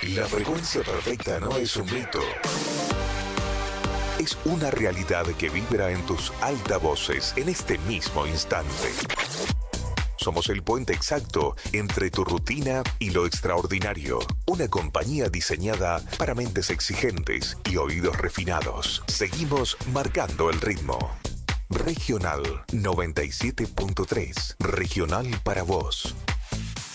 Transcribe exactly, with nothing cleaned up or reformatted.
La frecuencia perfecta no es un mito. Es una realidad que vibra en tus altavoces en este mismo instante. Somos el puente exacto entre tu rutina y lo extraordinario. Una compañía diseñada para mentes exigentes y oídos refinados. Seguimos marcando el ritmo. Regional noventa y siete punto tres. Regional para vos.